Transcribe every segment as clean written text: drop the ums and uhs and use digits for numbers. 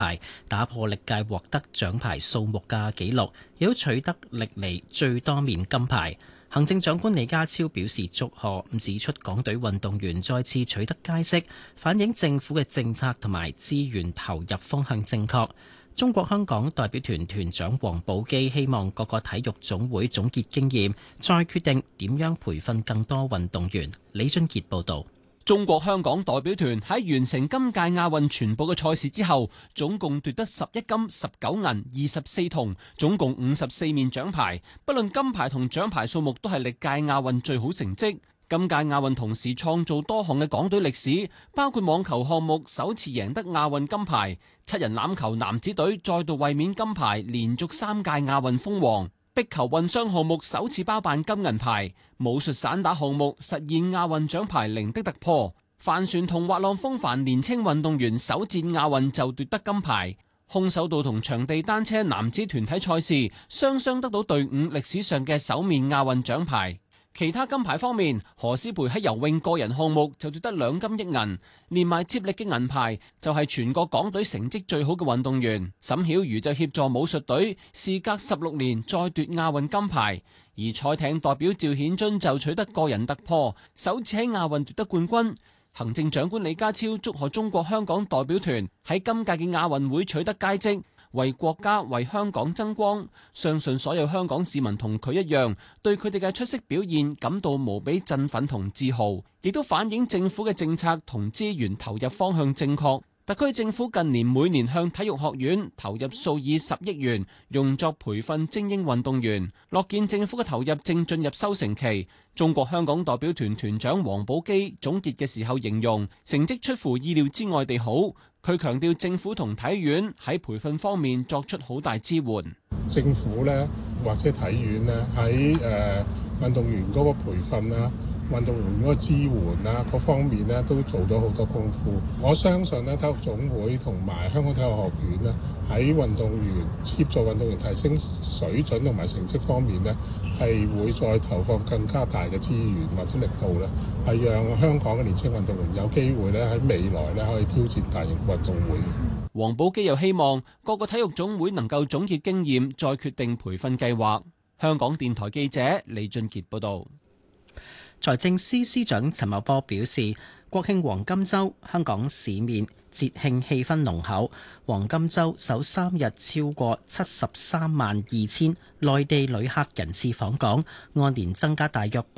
打破歷屆獲得獎牌數目嘅紀錄，亦都取得歷嚟最多面金牌。行政長官李家超表示祝賀，指出港隊運動員再次取得佳績，反映政府嘅政策同埋資源投入方向正確。中國香港代表團團長王寶基希望各個體育總會總結經驗，再決定點樣培訓更多運動員。李俊傑報導。 中國香港代表團喺完成今屆亞運全部嘅賽事之後，總共奪得11金、19銀、24銅，總共54面獎牌。不論金牌同獎牌數目，都係歷屆亞運最好成績。今屆亞運同時創造多項嘅港隊歷史，包括網球項目首次贏得亞運金牌，7人欖球男子隊再度衛冕金牌，連續3屆亞運封王。壁球混雙項目首次包辦金銀牌，武術散打項目實現亞運獎牌零的突破，帆船同滑浪風帆年輕運動員首戰亞運就奪得金牌，空手道同場地單車男子團體賽事雙雙得到隊伍歷史上嘅首面亞運獎牌。其他金牌方面，何詩蓓喺游泳個人項目就奪得2金1銀，連埋接力嘅銀牌就係全國港隊成績最好嘅運動員。沈曉瑜就協助武術隊事隔16年再奪亞運金牌，而賽艇代表趙顯臻就取得個人突破，首次喺亞運奪得冠軍。行政長官李家超祝賀中國香港代表團喺今屆嘅亞運會取得佳績，為國家為香港爭光，相信所有香港市民同佢一樣，對佢哋嘅出色表現感到無比振奮同自豪，亦都反映政府嘅政策同資源投入方向正確。特區政府近年每年向體育學院投入數以10億元，用作培訓精英運動員，樂見政府嘅投入正進入收成期。中國香港代表團團長王寶基總結嘅時候形容，成績出乎意料之外地好。佢強調政府同體院喺培訓方面作出好大支援。 政府呢，或者體院呢，喺運動員嗰個培訓啦、運動員嗰個支援啦各方面呢，都做咗好多功夫。我相信呢，體育總會同埋香港體育學院呢，喺運動員協助運動員提升水準同埋成績方面呢，係會再投放更加大嘅資源或者力度呢，係讓香港嘅年輕運動員有機會呢，喺未來呢，可以挑戰大型運動會。 王寶基又希望各個體育總會能夠總結經驗，再決定培訓計劃。香港電台記者李俊傑報導。 財政司司長陳茂波表示，國慶黃金週香港市面節慶氣氛濃厚，黃金週首3日超過73萬2千內地旅客人次訪港，按年增加大約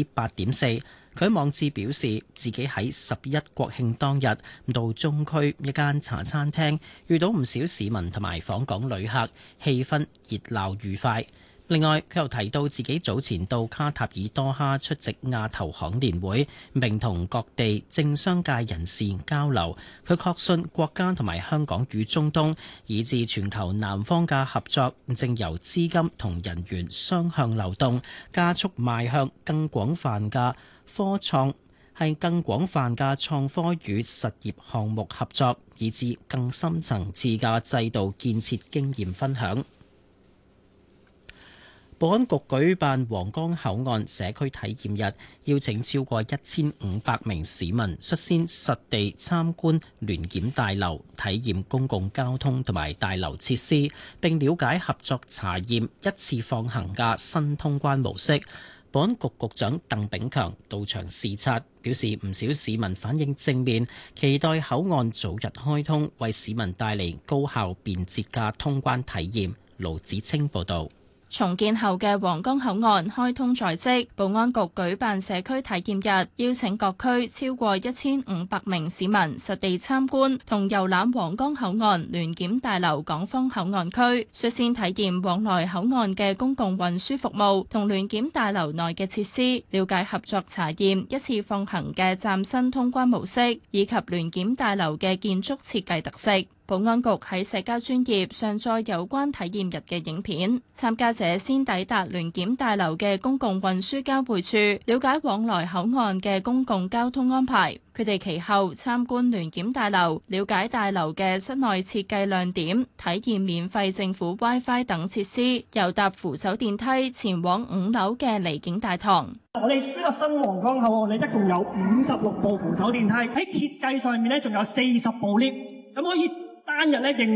8.4%。佢喺網誌表示，自己喺11國慶當日到中區一間茶餐廳，遇到唔少市民同埋訪港旅客，氣氛熱鬧愉快。另外，佢又提到自己早前到卡塔爾多哈出席亞投行年會，並同各地政商界人士交流。佢確信國家同埋香港與中東以至全球南方嘅合作，正由資金同人員雙向流動，加速邁向更廣泛嘅更廣泛嘅創科與實業項目合作，以至更深層次嘅制度建設經驗分享。保安局舉辦皇崗口岸社區體驗日，邀請超過1500名市民率先實地參觀聯檢大樓，體驗公共交通同埋大樓設施，並了解合作查驗一次放行嘅新通關模式。保安局局長鄧炳強到場視察，表示唔少市民反應正面，期待口岸早日開通，為市民帶嚟高效便捷嘅通關體驗。盧子清報導。 重建後嘅皇崗口岸開通在即，保安局舉辦社區體驗日，邀請各區超過1500名市民實地參觀同遊覽皇崗口岸聯檢大樓港方口岸區，率先體驗往來口岸嘅公共運輸服務同聯檢大樓內嘅設施，了解合作查驗一次放行嘅嶄新通關模式，以及聯檢大樓嘅建築設計特色。保安局喺社交專頁上載有關體驗日嘅影片，參加者先抵達聯檢大樓嘅公共運輸交匯處，了解往來口岸嘅公共交通安排。佢哋其後參觀聯檢大樓，了解大樓嘅室內設計亮點，體驗免費政府 WiFi 等設施，又搭扶手電梯前往5樓嘅離境大堂。 我哋呢個新皇崗口岸，我哋一共有56部扶手電梯，喺設計上面咧仲有40部 lift，咁可以帶單日咧認